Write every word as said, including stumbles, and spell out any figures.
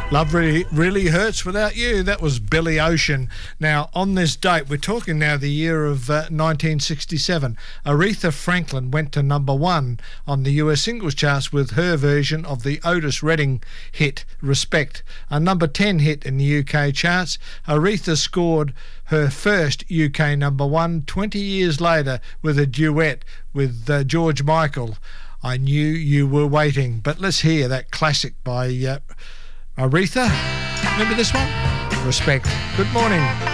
Love really, really hurts without you. That was Billy Ocean. Now, on this date, we're talking now the year of uh, nineteen sixty-seven. Aretha Franklin went to number one on the U S singles charts with her version of the Otis Redding hit, Respect. A number ten hit in the U K charts. Aretha scored her first U K number one twenty years later with a duet with uh, George Michael, I Knew You Were Waiting. But let's hear that classic by uh, Aretha. Remember this one? Respect. Good morning.